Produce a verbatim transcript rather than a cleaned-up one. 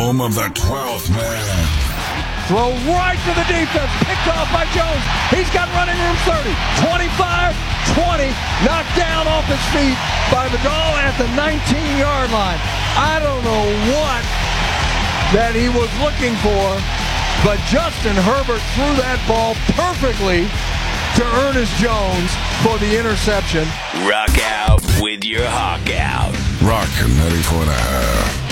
home of the twelfth man. Throw right to the defense. Picked off by Jones. He's got running room thirty. twenty-five, twenty. Knocked down off his feet by Vidal at the nineteen-yard line. I don't know what that he was looking for, but Justin Herbert threw that ball perfectly to Ernest Jones for the interception. Rock out with your Hawk out. Rock ninety-four and a half.